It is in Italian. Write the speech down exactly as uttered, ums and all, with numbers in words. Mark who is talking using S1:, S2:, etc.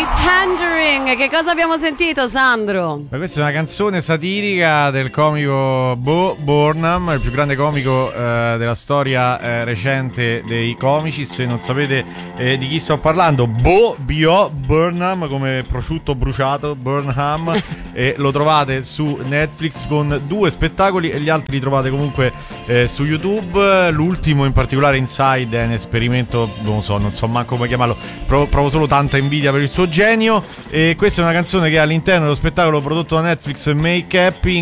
S1: Pandering. Che cosa abbiamo sentito, Sandro?
S2: Ma questa è una canzone satirica del comico Bo Burnham, il più grande comico eh, della storia eh, recente dei comici. Se non sapete eh, di chi sto parlando, Bo B O Burnham, come prosciutto bruciato, Burnham, e lo trovate su Netflix con due spettacoli e gli altri li trovate comunque eh, su YouTube. L'ultimo in particolare, Inside, è un esperimento, non so, non so manco come chiamarlo, provo, provo solo tanta invidia per il suo genio. E questa è una canzone che all'interno dello spettacolo prodotto da Netflix, Make Happy,